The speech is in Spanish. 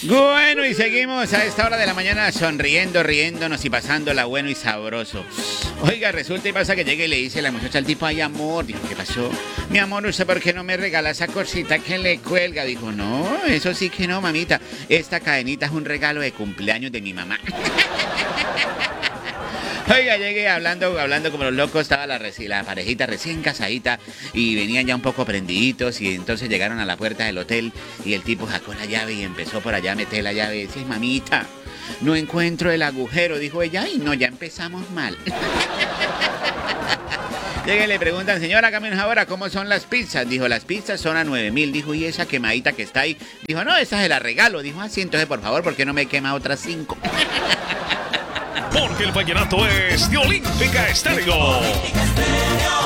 Bueno, y seguimos a esta hora de la mañana sonriendo, riéndonos y pasándola bueno y sabroso. Oiga, resulta y pasa que llega y le dice la muchacha al tipo, ay, amor, dijo, ¿qué pasó? Mi amor, ¿usted por qué no me regala esa cosita que le cuelga? Dijo, no, eso sí que no, mamita. Esta cadenita es un regalo de cumpleaños de mi mamá. Oiga, llegué hablando como los locos, estaba la parejita recién casadita y venían ya un poco prendiditos y entonces llegaron a la puerta del hotel y el tipo sacó la llave y empezó por allá a meter la llave y decía, mamita, no encuentro el agujero, dijo ella, y no, ya empezamos mal. Llega y le preguntan, señora, cámbianos ahora, ¿cómo son las pizzas? Dijo, las pizzas son a 9.000. Dijo, ¿y esa quemadita que está ahí? Dijo, no, esa se la regalo. Dijo, así, entonces, por favor, ¿por qué no me quema otras 5? Porque el vallenato es de Olímpica Estéreo.